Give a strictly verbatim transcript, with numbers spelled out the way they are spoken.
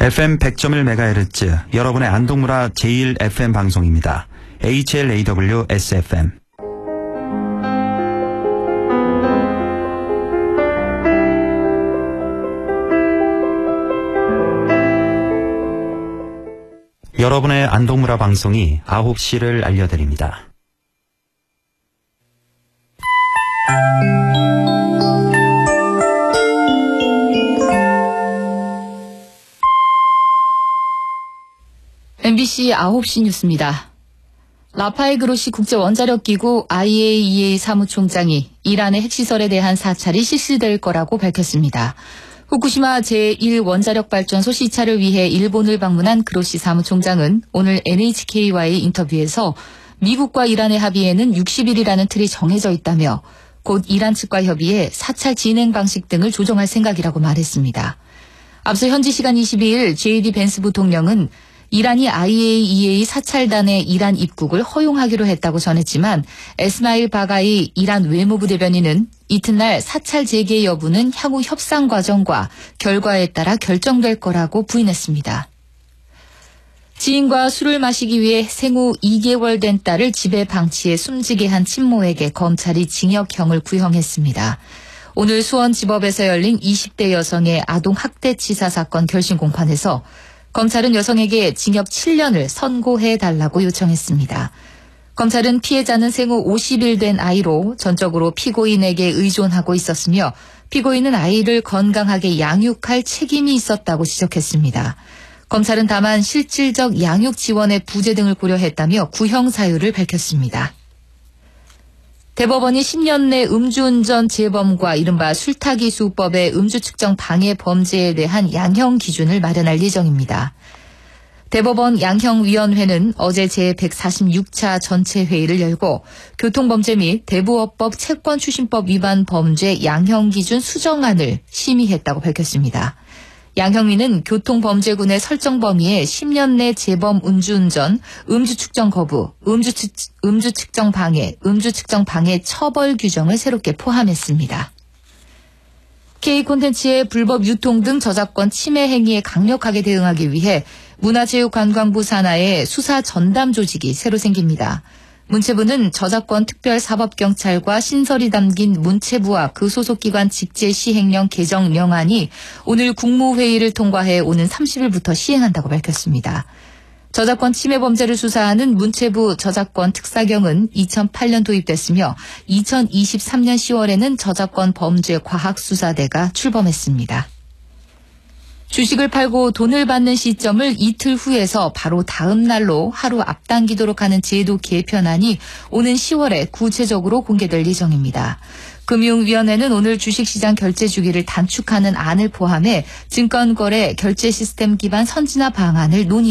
에프엠 백 점 일 메가헤르츠 여러분의 안동무라 제일 에프엠 방송입니다. 에이치엘에이더블유 에스에프엠. 여러분의 안동무라 방송이 아홉 시를 알려드립니다. 엠비씨 아홉 시 뉴스입니다. 라파엘 그로시 국제원자력기구 아이에이이에이 사무총장이 이란의 핵시설에 대한 사찰이 실시될 거라고 밝혔습니다. 후쿠시마 제일 원자력발전소 시찰을 위해 일본을 방문한 그로시 사무총장은 오늘 엔에이치케이와의 인터뷰에서 미국과 이란의 합의에는 육십 일이라는 틀이 정해져 있다며 곧 이란 측과 협의해 사찰 진행 방식 등을 조정할 생각이라고 말했습니다. 앞서 현지 시간 이십이 일 제이디 벤스 부통령은 이란이 아이에이이에이 사찰단의 이란 입국을 허용하기로 했다고 전했지만 에스마일 바가이 이란 외무부 대변인은 이튿날 사찰 재개 여부는 향후 협상 과정과 결과에 따라 결정될 거라고 부인했습니다. 지인과 술을 마시기 위해 생후 이 개월 된 딸을 집에 방치해 숨지게 한 친모에게 검찰이 징역형을 구형했습니다. 오늘 수원지법에서 열린 이십 대 여성의 아동학대치사 사건 결심 공판에서 검찰은 여성에게 징역 칠 년을 선고해달라고 요청했습니다. 검찰은 피해자는 생후 오십 일 된 아이로 전적으로 피고인에게 의존하고 있었으며 피고인은 아이를 건강하게 양육할 책임이 있었다고 지적했습니다. 검찰은 다만 실질적 양육 지원의 부재 등을 고려했다며 구형 사유를 밝혔습니다. 대법원이 십 년 내 음주운전 재범과 이른바 술타기 수법의 음주 측정 방해 범죄에 대한 양형 기준을 마련할 예정입니다. 대법원 양형위원회는 어제 제백사십육 차 전체 회의를 열고 교통범죄 및 대부업법 채권추심법 위반 범죄 양형 기준 수정안을 심의했다고 밝혔습니다. 양형위는 교통범죄군의 설정 범위에 십 년 내 재범 음주운전, 음주 측정 거부, 음주, 측, 음주 측정 방해, 음주 측정 방해 처벌 규정을 새롭게 포함했습니다. K콘텐츠의 불법 유통 등 저작권 침해 행위에 강력하게 대응하기 위해 문화체육관광부 산하의 수사 전담 조직이 새로 생깁니다. 문체부는 저작권 특별사법경찰과 신설이 담긴 문체부와 그 소속기관 직제시행령 개정령안이 오늘 국무회의를 통과해 오는 삼십 일부터 시행한다고 밝혔습니다. 저작권 침해 범죄를 수사하는 문체부 저작권 특사경은 이천팔 년 도입됐으며 이천이십삼 년 시월에는 저작권 범죄 과학수사대가 출범했습니다. 주식을 팔고 돈을 받는 시점을 이틀 후에서 바로 다음 날로 하루 앞당기도록 하는 제도 개편안이 오는 시월에 구체적으로 공개될 예정입니다. 금융위원회는 오늘 주식시장 결제 주기를 단축하는 안을 포함해 증권거래 결제 시스템 기반 선진화 방안을 논의